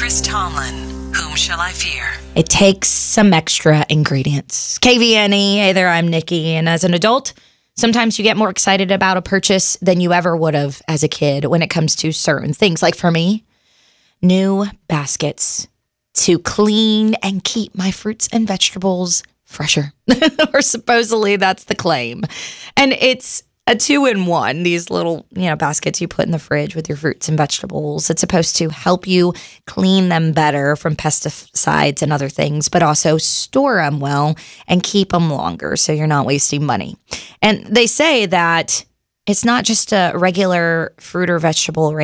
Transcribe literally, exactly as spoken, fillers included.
Chris Tomlin, Whom Shall I Fear? It takes some extra ingredients. K V N E, hey there, I'm Nikki. And as an adult, sometimes you get more excited about a purchase than you ever would have as a kid when it comes to certain things. Like for me, new baskets to clean and keep my fruits and vegetables fresher. Or supposedly that's the claim. And it's a two-in-one, these little, you know, baskets you put in the fridge with your fruits and vegetables. It's supposed to help you clean them better from pesticides and other things, but also store them well and keep them longer so you're not wasting money. And they say that it's not just a regular fruit or vegetable